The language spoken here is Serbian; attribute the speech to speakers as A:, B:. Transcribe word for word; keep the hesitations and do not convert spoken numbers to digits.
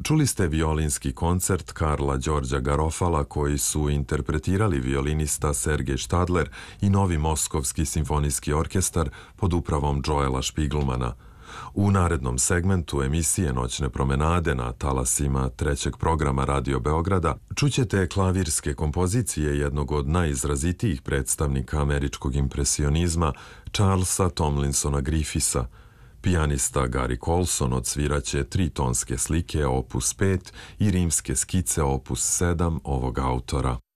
A: Čuli ste violinski koncert Karla Đorđa Garofala koji su interpretirali violinista Sergej Štadler i Novi Moskovski simfonijski orkestar pod upravom Joela Špiglmana. U narednom segmentu emisije Noćne promenade na talasima trećeg programa Radio Beograda čućete klavirske kompozicije jednog od najizrazitijih predstavnika američkog impresionizma, Charlesa Tomlinsona Griffisa. Pijanista Gary Colson odsviraće tritonske slike opus pet i rimske skice opus sedam ovog autora.